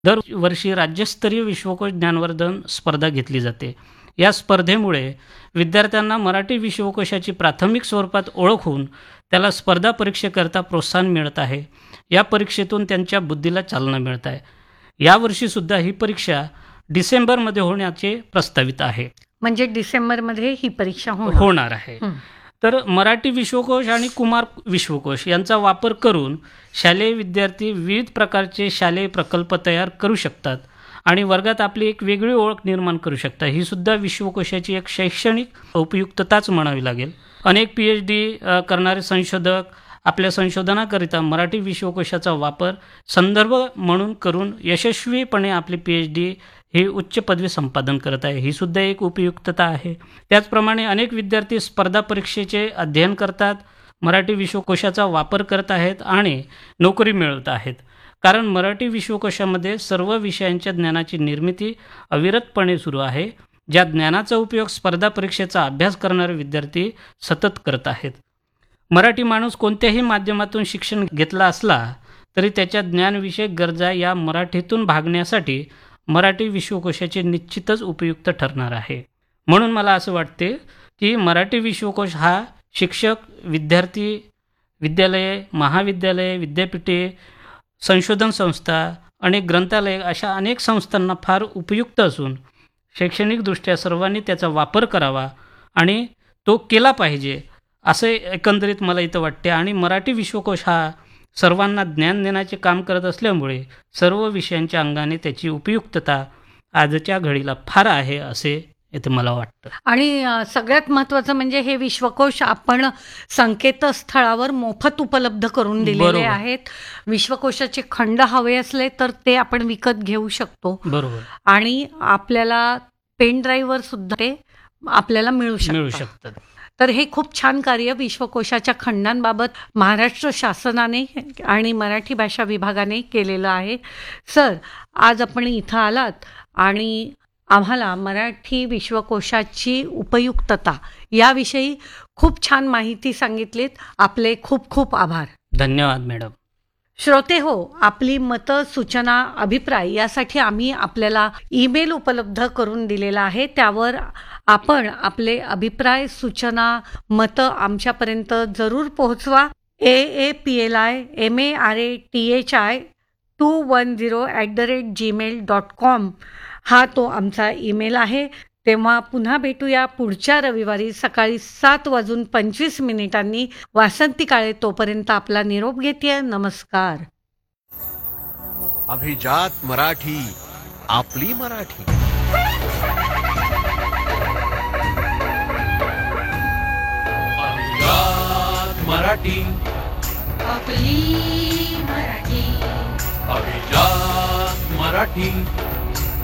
दरवर्षी राज्यस्तरीय विश्वकोश ज्ञानवर्धन स्पर्धा घेतली जाते. या स्पर्धेमुळे विद्यार्थ्यांना मराठी विश्वकोशाची प्राथमिक स्वरूपात ओळख होऊन त्याला स्पर्धा परीक्षेकरता प्रोत्साहन मिळत आहे. या परीक्षेतून त्यांच्या बुद्धीला चालना मिळत आहे. यावर्षीसुद्धा ही परीक्षा डिसेंबरमध्ये होण्याचे प्रस्तावित आहे. म्हणजे डिसेंबरमध्ये ही परीक्षा होणार आहे. तर मराठी विश्वकोश आणि कुमार विश्वकोश यांचा वापर करून शालेय विद्यार्थी विविध प्रकारचे शालेय प्रकल्प तयार करू शकतात आणि वर्गात आपली एक वेगळी ओळख निर्माण करू शकतात. ही सुद्धा विश्वकोशाची एक शैक्षणिक उपयुक्तताच म्हणावी लागेल. अनेक PhD करणारे संशोधक आपल्या संशोधनाकरिता मराठी विश्वकोशाचा वापर संदर्भ म्हणून करून यशस्वीपणे आपली PhD ही उच्च पदवी संपादन करत आहे. ही सुद्धा एक उपयुक्तता आहे. त्याचप्रमाणे अनेक विद्यार्थी स्पर्धा परीक्षेचे अध्ययन करतात, मराठी विश्वकोशाचा वापर करत आहेत आणि नोकरी मिळवत आहेत. कारण मराठी विश्वकोशामध्ये सर्व विषयांच्या ज्ञानाची निर्मिती अविरतपणे सुरू आहे. ज्या ज्ञानाचा उपयोग स्पर्धा परीक्षेचा अभ्यास करणारे विद्यार्थी सतत करत आहेत. मराठी माणूस कोणत्याही माध्यमातून शिक्षण घेतला असला तरी त्याच्या ज्ञानविषयक गरजा या मराठीतून भागण्यासाठी मराठी विश्वकोशाचे निश्चितच उपयुक्त ठरणार आहे. म्हणून मला असं वाटते की मराठी विश्वकोश हा शिक्षक, विद्यार्थी, विद्यालये, महाविद्यालये, विद्यापीठे, संशोधन संस्था, अनेक ग्रंथालये अशा अनेक संस्थांना फार उपयुक्त असून शैक्षणिकदृष्ट्या सर्वांनी त्याचा वापर करावा आणि तो केला पाहिजे असे एकंदरीत मला इथं वाटते. आणि मराठी विश्वकोश हा सर्वांना ज्ञान देण्याचे काम करत असल्यामुळे सर्व विषयांच्या अंगाने त्याची उपयुक्तता आजच्या घडीला फार आहे असे इथे मला वाटतं. आणि सगळ्यात महत्त्वाचं म्हणजे हे विश्वकोश आपण संकेतस्थळावर मोफत उपलब्ध करून दिलेले आहेत. विश्वकोशाचे खंड हवे असले तर ते आपण विकत घेऊ शकतो. बरोबर. आणि आपल्याला पेन ड्राईव्हवर सुद्धा ते आपल्याला मिळू शकतात. तर हे खूप छान कार्य विश्वकोशाच्या खंडांबाबत महाराष्ट्र शासनाने आणि मराठी भाषा विभागाने केलेलं आहे. सर, आज आपण इथं आलात आणि आम्हाला मराठी विश्वकोशाची उपयुक्तता याविषयी खूप छान माहिती सांगितलीत. आपले खूप खूप आभार. धन्यवाद मॅडम. श्रोते हो, आपली मतं, सूचना, अभिप्राय यासाठी आम्ही आपल्याला ईमेल उपलब्ध करून दिलेला आहे. त्यावर आपण आपले अभिप्राय, सूचना, मतं आमच्यापर्यंत जरूर पोहोचवा. aapli@marathi210@gmail.com हा तो आमचा ईमेल आहे. तेव्हा पुन्हा भेटूया पुढच्या रविवारी सकाळी 7:25 वासंती काळे. तोपर्यंत आपला निरोप घेते. नमस्कार. अभिजात मराठी, आपली मराठी. अभिजात मराठी, आपली मराठी. अभिजात मराठी.